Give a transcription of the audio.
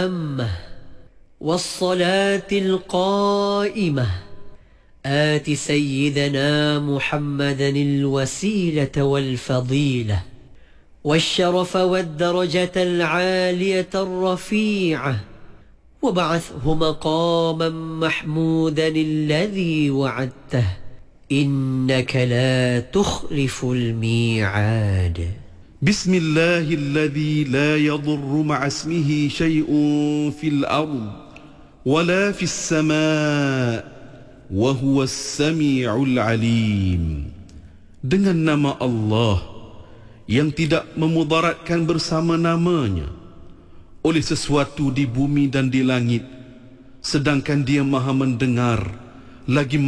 التامة والصلاة القائمة آت سيدنا محمدا الوسيلة والفضيلة والشرف والدرجة العالية الرفيعة وابعثه مقاما محمودا الذي وعدته إنك لا تخلف الميعاد. بسم الله الذي لا يضر مع اسمه شيء في الأرض ولا في السماء وهو السميع العليم. Dengan nama Allah yang tidak memudaratkan bersama namanya oleh sesuatu di bumi dan di langit, sedangkan Dia Maha mendengar lagi